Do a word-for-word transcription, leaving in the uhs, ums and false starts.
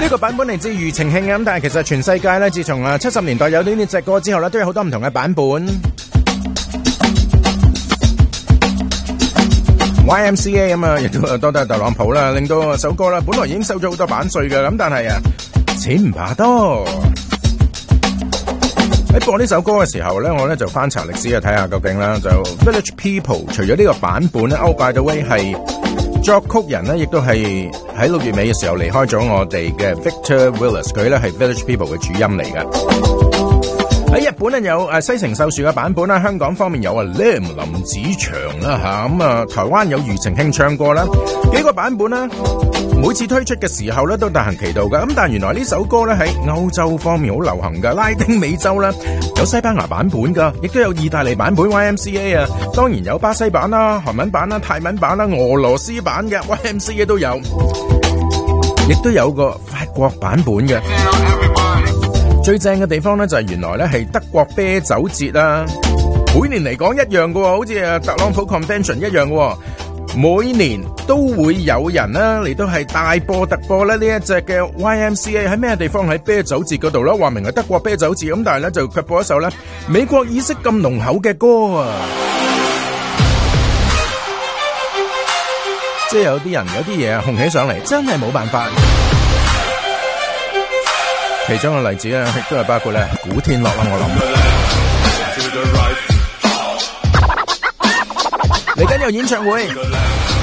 呢個版本嚟自庾澄慶咁，但係其實全世界咧，自從啊七十年代有呢呢隻歌之後咧，都有好多唔同嘅版本。Y M C A 咁啊，亦都多得特朗普啦，令到首歌啦，本來已經收咗好多版稅嘅，咁但係啊，錢唔怕多。喺播呢首歌嘅時候咧，我咧就翻查歷史啊，睇下究竟啦，就 Village People 除咗呢個版本咧 ，Oh by the way 係作曲人咧，亦都係喺六月尾嘅時候離開咗我哋嘅 Victor Willis， 佢咧係 Village People 嘅主音嚟嘅。喺日本咧有誒西城秀樹嘅版本啦，香港方面有啊 Lam 林子祥啦吓，咁啊台灣有庾澄慶唱過啦，幾個版本啦，每次推出嘅時候咧都大行其道噶，咁但係原來呢首歌咧喺歐洲方面好流行噶，拉丁美洲啦有西班牙版本噶，亦都有意大利版本 Y M C A 啊，當然有巴西版啦、韓文版啦、泰文版啦、俄羅斯版嘅 Y M C A 都有，亦都有個法國版本嘅。最正嘅地方咧就係原來咧係德國啤酒節啦，每年嚟講一樣嘅，好似啊特朗普 Convention 一樣嘅，每年都會有人啦嚟到係大播特播咧呢一隻嘅 Y M C A 喺咩地方喺啤酒節嗰度啦，話明係德國啤酒節咁，但係咧就卻播一首咧美國意識咁濃厚嘅歌啊！即係有啲人有啲嘢啊紅起上嚟，真係冇辦法。其中嘅例子咧，亦都係包括咧古天樂啦，我諗嚟緊有演唱會。